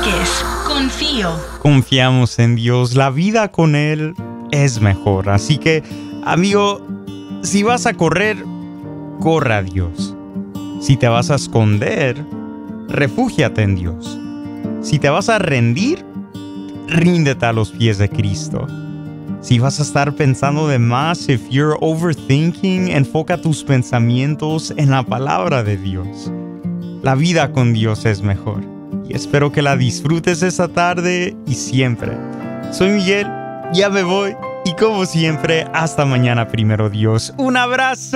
Vázquez, confío. Confiamos en Dios, la vida con Él es mejor. Así que, amigo, si vas a correr, corre a Dios. Si te vas a esconder, refúgiate en Dios. Si te vas a rendir, ríndete a los pies de Cristo. Si vas a estar pensando de más, if you're overthinking, enfoca tus pensamientos en la palabra de Dios. La vida con Dios es mejor. Y espero que la disfrutes esta tarde y siempre. Soy Miguel, ya me voy. Y como siempre, hasta mañana, primero Dios. ¡Un abrazo!